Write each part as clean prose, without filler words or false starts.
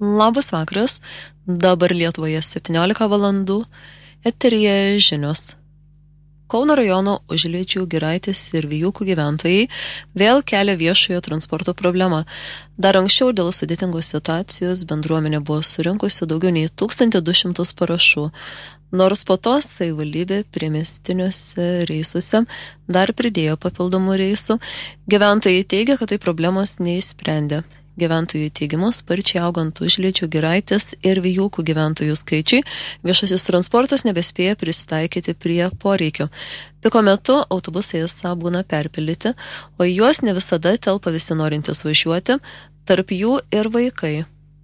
Labas vakaras, dabar Lietuvoje 17 valandų, eteryje žinios. Kauno rajono Užliedžių, Giraitės ir Vijūkų gyventojai vėl kelia viešojo transporto problemą. Dar anksčiau dėl sudėtingos situacijos bendruomenė buvo surinkusi daugiau nei 1200 parašų. Nors po to savivaldybė priemiestiniuose reisuose dar pridėjo papildomų reisų, gyventojai teigia, kad tai problemos neišsprendė. Gyventojų teigimu, sparčiai augant Užliedžių, Giraitės ir Vijūkų gyventojų skaičiai, viešasis transportas nebespėja prisitaikyti prie poreikių. Piko metu autobusai esą būna perpildyti, o į juos ne visada telpa visi norintys važiuoti, tarp jų ir vaikai.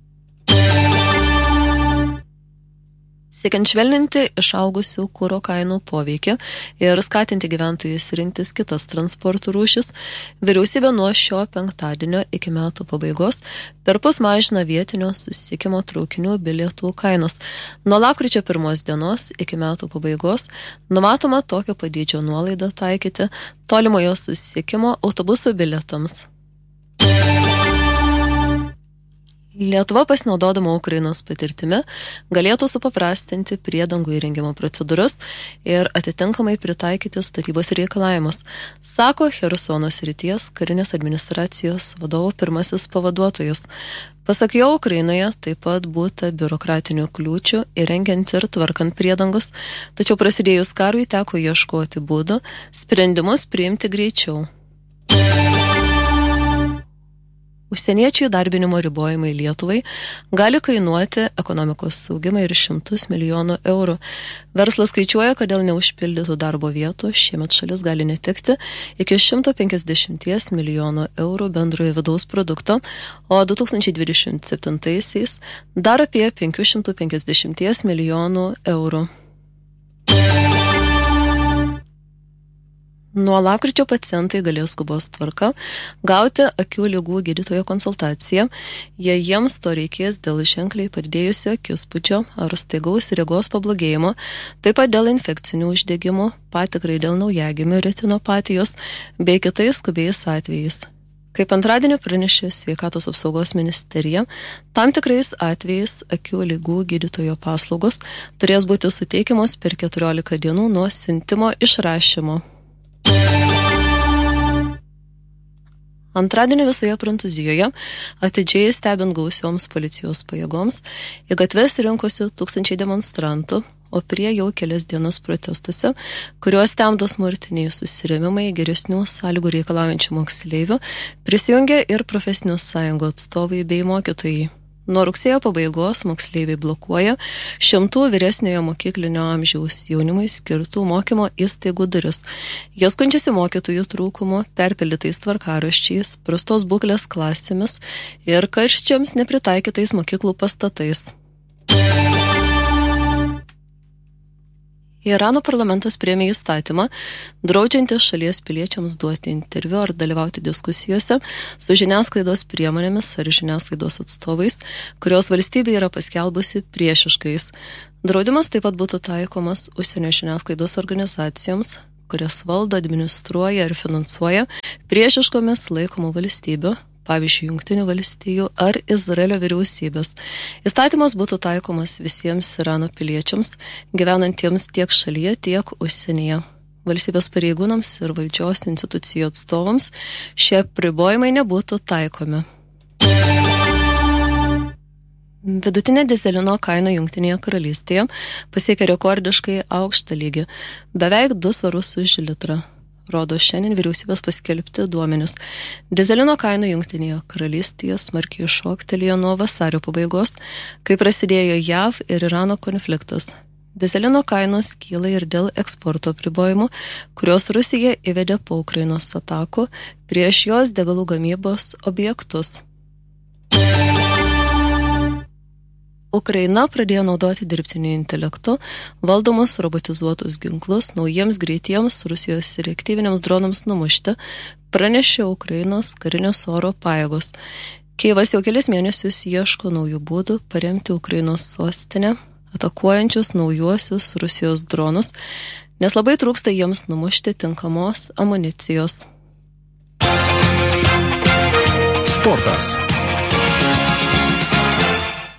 Siekiant švelninti išaugusių kuro kainų poveikį ir skatinti gyventojus rinktis kitas transporto rūšis, vyriausybė nuo šio penktadienio iki metų pabaigos perpus mažina vietinio susisiekimo traukinių bilietų kainas. Nuo lapkričio 1 dienos iki metų pabaigos numatoma tokio padydžio nuolaidą taikyti tolimojo susisiekimo autobusų bilietams. Lietuva, pasinaudodama Ukrainos patirtimi, galėtų supaprastinti priedangų įrengimo procedūras ir atitinkamai pritaikyti statybos reikalavimus, sako Chersono srities karinės administracijos vadovo pirmasis pavaduotojas. Pasak jo, Ukrainoje taip pat būta biurokratinių kliūčių įrengiant ir tvarkant priedangus, tačiau prasidėjus karui teko ieškoti būdų sprendimus priimti greičiau. Užsieniečių įdarbinimo ribojimai Lietuvai gali kainuoti ekonomikos saugimą ir 100 milijonų eurų. Verslas skaičiuoja, kad dėl neužpildytų darbo vietų šiemet šalis gali netekti iki 150 milijonų eurų bendrojo vidaus produkto, o 2027-aisiais dar apie 550 milijonų eurų. Nuo lapkričio pacientai galės skubos tvarka gauti akių ligų gydytojo konsultaciją, jei jiems to reikės dėl ženkliai padidėjusio akispūdžio ar staigaus regos pablogėjimo, taip pat dėl infekcinių uždegimų, patikrai dėl naujagimių retinopatijos bei kitais skubiais atvejais. Kaip antradienį pranešė Sveikatos apsaugos ministerija, tam tikrais atvejais akių ligų gydytojo paslaugos turės būti suteikiamos per 14 dienų nuo siuntimo išrašymo. Antradienį visoje Prancūzijoje, atidžiai stebint gausioms policijos pajėgoms, į gatves rinkosi tūkstančiai demonstrantų, o prie jau kelias dienas protestuose, kuriuos temdo smurtiniai susirėmimai geresnių sąlygų reikalaujančių moksleivių, prisijungė ir profesinių sąjungų atstovai bei mokytojai. Nuo rugsėjo pabaigos moksleiviai blokuoja 100 vyresniojo mokyklinio amžiaus jaunimui skirtų mokymo įstaigų duris. Jie skundžiasi mokytojų trūkumu, perpildytais tvarkaraščiais, prastos būklės klasėmis ir karščiams nepritaikytais mokyklų pastatais. Irano parlamentas priėmė įstatymą, draudžiantį šalies piliečiams duoti interviu ar dalyvauti diskusijose su žiniasklaidos priemonėmis ar žiniasklaidos atstovais, kurios valstybė yra paskelbusi priešiškais. Draudimas taip pat būtų taikomas užsienio žiniasklaidos organizacijoms, kurias valdo, administruoja ir finansuoja priešiškomis laikomų valstybių, pavyzdžiui, Jungtinių valstijų ar Izraelio vyriausybės. Įstatymas būtų taikomas visiems Irano piliečiams, gyvenantiems tiek šalyje, tiek užsienyje. Valstybės pareigūnams ir valdžios institucijų atstovams šie apribojimai nebūtų taikomi. Vidutinė dyzelino kaina Jungtinėje karalystėje pasiekė rekordiškai aukštą lygį, beveik 2 svarus už litrą. Rodo šiandien vyriausybės paskelbti duomenis. Dyzelino kaina Jungtinėje karalystėje smarkiai šoktelėjo nuo vasario pabaigos, kai prasidėjo JAV ir Irano konfliktas. Dyzelino kainos kyla ir dėl eksporto apribojimų, kurios Rusija įvedė po Ukrainos atakų prieš jos degalų gamybos objektus. Ukraina pradėjo naudoti dirbtinio intelekto valdomus robotizuotus ginklus naujiems greitiems Rusijos reaktyviniams dronams numušti, pranešė Ukrainos karinės oro pajėgos. Kijevas jau kelis mėnesius ieško naujų būdų paremti Ukrainos sostinę, atakuojančius naujuosius Rusijos dronus, nes labai trūksta jiems numušti tinkamos amunicijos. Sportas.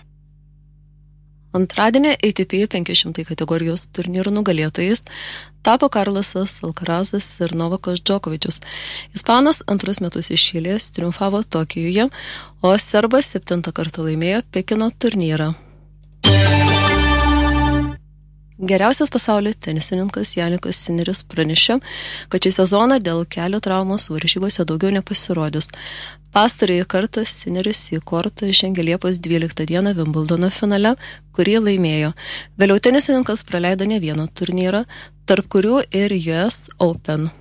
Antradienį ATP 500 kategorijos turnyrų nugalėtojais tapo Karlosas Alcarazas ir Novakas Džokovičius. Ispanas antrus metus iš eilės triumfavo Tokijuje, o serbas 7 kartą laimėjo Pekino turnyrą. Geriausias pasaulio tenisininkas Janikas Sinneris pranešė, kad šį sezoną dėl kelio traumos varžybose daugiau nepasirodys. Pastarąjį kartą Sinneris į kortą žengė Liepos 12 dieną Wimbledono finale, kurį laimėjo. Vėliau tenisininkas praleido ne vieną turnyrą, tarp kurių ir US Open.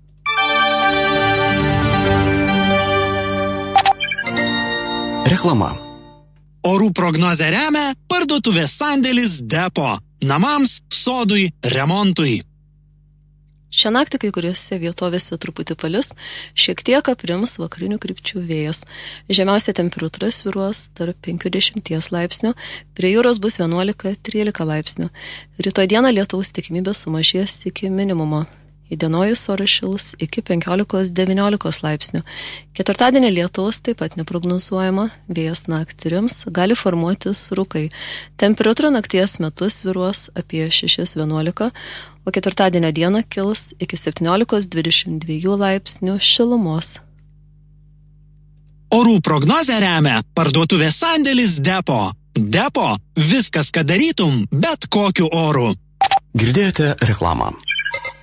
Reklama. Orų prognozę remia parduotuvės sandėlis Depo. Namams, sodui, remontui. Šią naktį kai kuriuose vietovėse truputį palis, šiek tiek aprims vakarinių krypčių vėjas. Žemiausia temperatūra svyruos tarp 5-10 laipsnių, prie jūros bus 11-13 laipsnių. Rytoj dieną lietaus tikimybė sumažės iki minimumo. Įdienojus oras šils iki 15-19 laipsnių. Ketvirtadienį lietaus taip pat neprognozuojama, vėjas naktį rims, gali formuotis rūkai. Temperatūra nakties metu svyruos apie 6-11, o ketvirtadienio dieną kils iki 17-22 laipsnių šilumos. Orų prognozę remia parduotuvės sandėlis Depo. Depo – viskas, ką darytum, bet kokiu oru. Girdėjote reklamą.